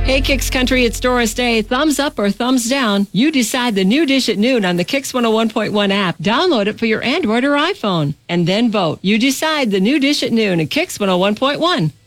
Hey, Kicks Country, it's Doris Day. Thumbs up or thumbs down? You decide. The new dish at noon on the Kicks 101.1 app. Download it for your Android or iPhone and then vote. You decide. The new dish at noon at Kicks 101.1.